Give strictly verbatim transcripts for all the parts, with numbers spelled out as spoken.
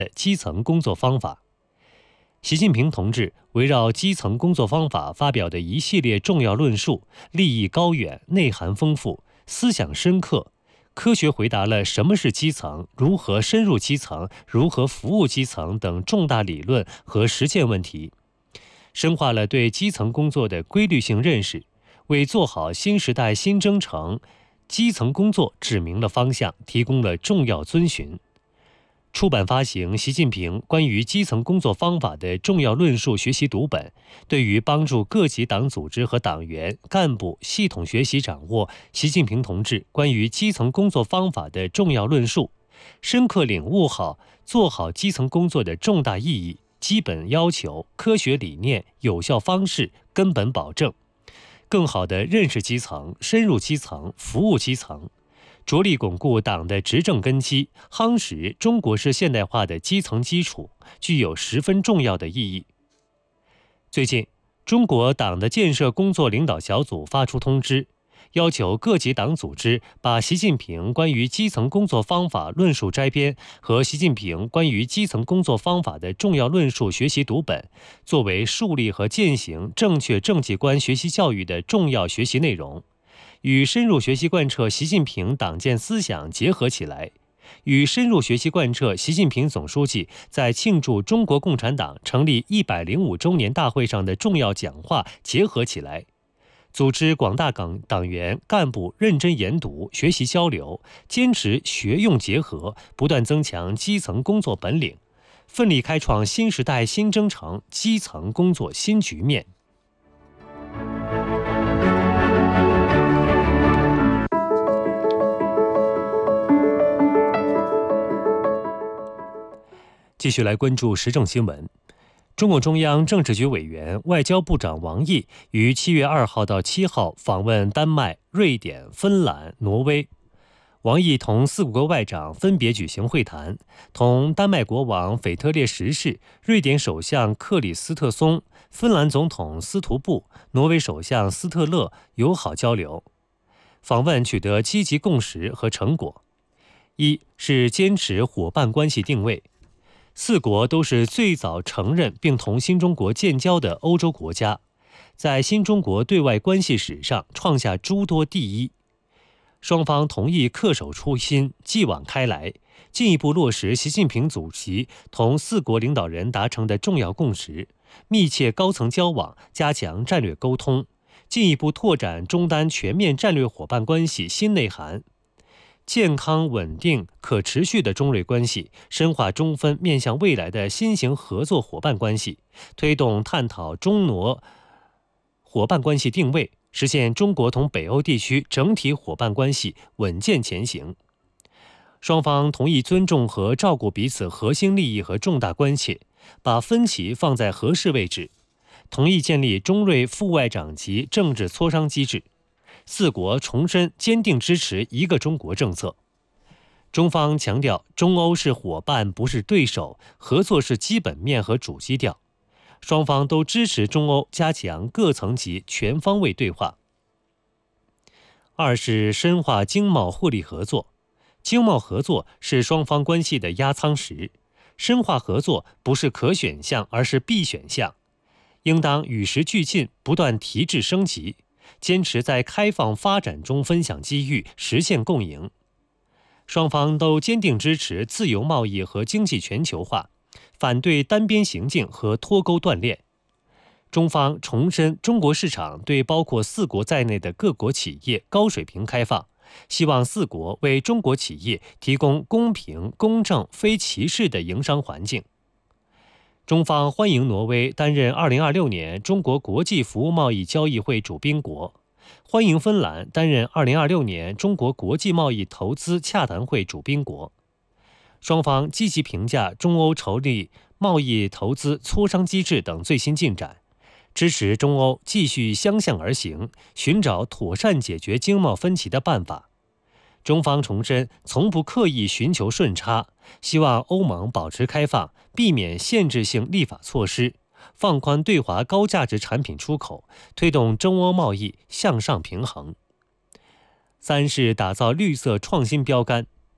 基层工作方法。习近平同志围绕基层工作方法发表的一系列重要论述，立意高远，内涵丰富，思想深刻，科学回答了什么是基层、如何深入基层、如何服务基层等重大理论和实践问题，深化了对基层工作的规律性认识，为做好新时代新征程基层工作指明了方向，提供了重要遵循。出版发行习近平关于基层工作方法的重要论述学习读本，对于帮助各级党组织和党员干部系统学习掌握习近平同志关于基层工作方法的重要论述，深刻领悟好做好基层工作的重大意义、基本要求、科学理念、有效方式、根本保证，更好地认识基层、深入基层、服务基层，着力巩固党的执政根基，夯实中国式现代化的基层基础，具有十分重要的意义。最近，中国党的建设工作领导小组发出通知，要求各级党组织把习近平关于基层工作方法论述摘编和习近平关于基层工作方法的重要论述学习读本，作为树立和践行正确政绩观学习教育的重要学习内容，与深入学习贯彻习近平党建思想结合起来，与深入学习贯彻习近平总书记在庆祝中国共产党成立一百零五周年大会上的重要讲话结合起来，组织广大党党员干部认真研读、学习交流，坚持学用结合，不断增强基层工作本领，奋力开创新时代新征程基层工作新局面。继续来关注时政新闻。中共中央政治局委员、外交部长王毅于七月二号到七号访问丹麦、瑞典、芬兰、挪威。王毅同四国外长分别举行会谈，同丹麦国王腓特烈十世、瑞典首相克里斯特松、芬兰总统斯图布、挪威首相斯特勒友好交流。访问取得积极共识和成果。一是坚持伙伴关系定位。四国都是最早承认并同新中国建交的欧洲国家，在新中国对外关系史上创下诸多第一。双方同意恪守初心，继往开来，进一步落实习近平主席同四国领导人达成的重要共识，密切高层交往，加强战略沟通，进一步拓展中丹全面战略伙伴关系新内涵。健康、稳定、可持续的中瑞关系，深化中芬面向未来的新型合作伙伴关系，推动探讨中挪伙伴关系定位，实现中国同北欧地区整体伙伴关系稳健前行。双方同意尊重和照顾彼此核心利益和重大关切，把分歧放在合适位置，同意建立中瑞副外长级政治磋商机制。四国重申坚定支持一个中国政策。中方强调，中欧是伙伴，不是对手，合作是基本面和主基调。双方都支持中欧加强各层级全方位对话。二是深化经贸互利合作。经贸合作是双方关系的压舱石，深化合作不是可选项，而是必选项，应当与时俱进，不断提质升级，坚持在开放发展中分享机遇，实现共赢。双方都坚定支持自由贸易和经济全球化，反对单边行径和脱钩断链。中方重申中国市场对包括四国在内的各国企业高水平开放，希望四国为中国企业提供公平、公正、非歧视的营商环境。中方欢迎挪威担任二零二六年中国国际服务贸易交易会主宾国，欢迎芬兰担任二零二六年中国国际贸易投资洽谈会主宾国。双方积极评价中欧筹立贸易投资磋商机制等最新进展，支持中欧继续相向而行，寻找妥善解决经贸分歧的办法。中方重申从不刻意寻求顺差，希望欧盟保持开放，避免限制性立法措施，放宽对华高价值产品出口，推动中欧贸易向上平衡。三是打造绿色创新标杆。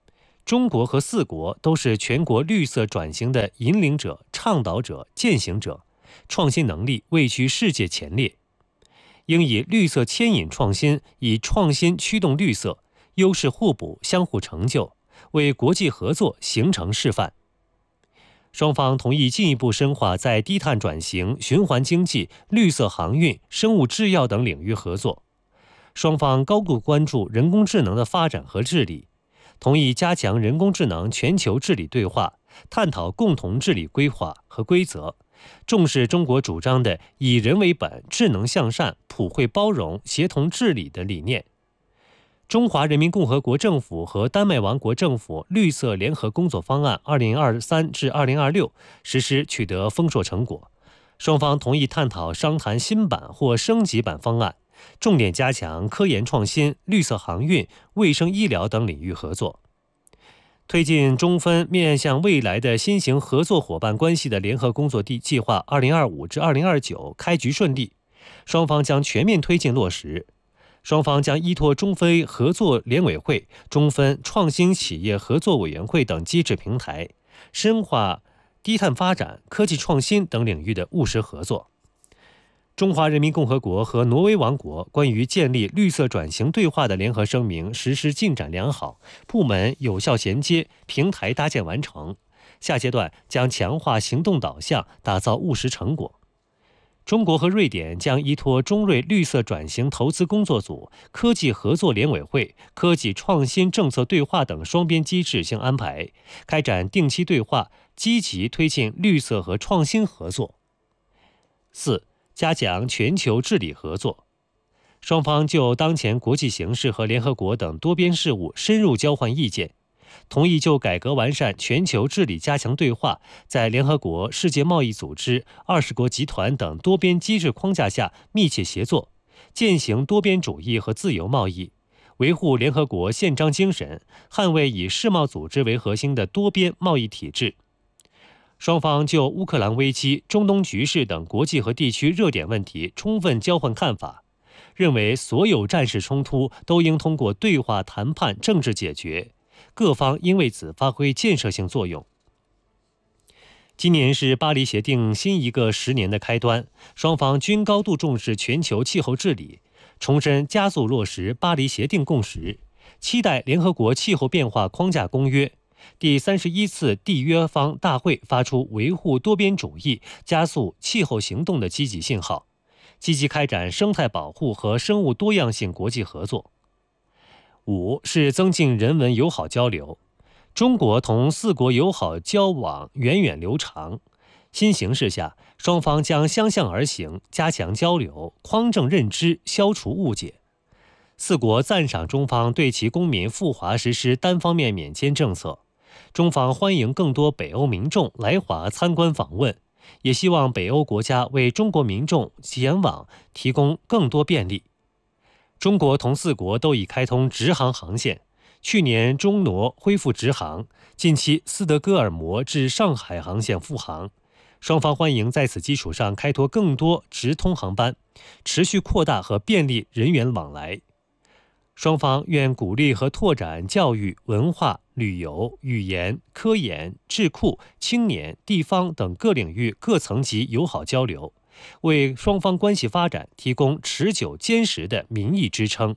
中国和四国都是全国绿色转型的引领者、倡导者、践行者，创新能力位居世界前列。应以绿色牵引创新，以创新驱动绿色，优势互补，相互成就，为国际合作形成示范。双方同意进一步深化在低碳转型、循环经济、绿色航运、生物制药等领域合作。双方高度关注人工智能的发展和治理，同意加强人工智能全球治理对话，探讨共同治理规划和规则，重视中国主张的以人为本、智能向善、普惠包容、协同治理的理念。中华人民共和国政府和丹麦王国政府绿色联合工作方案二零二三至二零二六实施取得丰硕成果，双方同意探讨商谈新版或升级版方案，重点加强科研创新、绿色航运、卫生医疗等领域合作。推进中芬面向未来的新型合作伙伴关系的联合工作计划二零二五至二零二九开局顺利，双方将全面推进落实。双方将依托中非合作联委会、中芬创新企业合作委员会等机制平台，深化低碳发展、科技创新等领域的务实合作。中华人民共和国和挪威王国关于建立绿色转型对话的联合声明实施进展良好，部门有效衔接，平台搭建完成。下阶段将强化行动导向，打造务实成果。中国和瑞典将依托中瑞绿色转型投资工作组、科技合作联委会、科技创新政策对话等双边机制性安排，开展定期对话，积极推进绿色和创新合作。四、加强全球治理合作。双方就当前国际形势和联合国等多边事务深入交换意见，同意就改革完善全球治理加强对话，在联合国、世界贸易组织、二十国集团等多边机制框架下密切协作，践行多边主义和自由贸易，维护联合国宪章精神，捍卫以世贸组织为核心的多边贸易体制。双方就乌克兰危机、中东局势等国际和地区热点问题充分交换看法，认为所有战事冲突都应通过对话谈判政治解决，各方应为此发挥建设性作用。今年是巴黎协定新一个十年的开端，双方均高度重视全球气候治理，重申加速落实巴黎协定共识，期待联合国气候变化框架公约第三十一次缔约方大会发出维护多边主义、加速气候行动的积极信号，积极开展生态保护和生物多样性国际合作。五是增进人文友好交流。中国同四国友好交往源远流长，新形势下，双方将相向而行，加强交流，匡正认知，消除误解。四国赞赏中方对其公民赴华实施单方面免签政策，中方欢迎更多北欧民众来华参观访问，也希望北欧国家为中国民众前往提供更多便利。中国同四国都已开通直航航线，去年中挪恢复直航，近期斯德哥尔摩至上海航线复航，双方欢迎在此基础上开拓更多直通航班，持续扩大和便利人员往来。双方愿鼓励和拓展教育、文化、旅游、语言、科研、智库、青年、地方等各领域各层级友好交流，为双方关系发展提供持久坚实的民意支撑。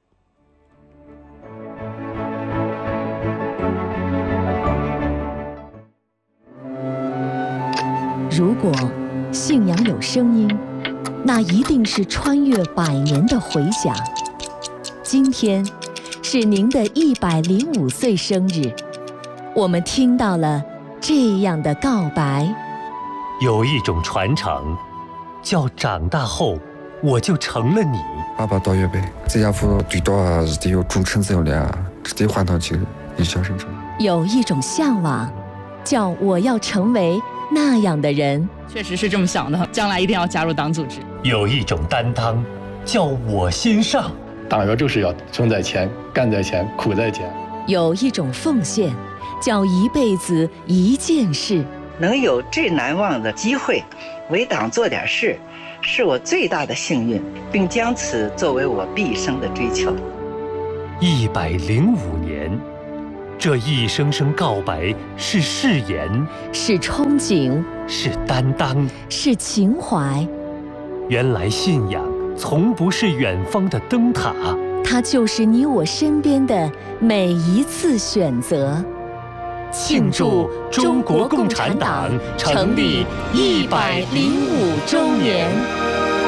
如果信仰有声音，那一定是穿越百年的回响。今天是您的一百零五岁生日，我们听到了这样的告白： 有一種傳承，叫長大後我就成了你。 爸爸到月輩，這家伙最多是得有忠誠之量的，只得換到去印象深刻。 有一種向往，叫我要成為那樣的人。 確實是這麼想的，將來一定要加入黨組織。 有一種擔當，叫我先上。 黨員就是要衝在前，幹在前，苦在前。 有一種奉獻，叫一輩子一件事。 能有最難忘的機會，為黨做點事，是我最大的幸運，並將此作為我畢生的追求。 一百零五年， 这一声声告白是誓言， 是憧憬， 是担当， 是情怀。 原来信仰从不是远方的灯塔， 它就是你我身边的每一次选择。庆祝中国共产党成立一百零五周年。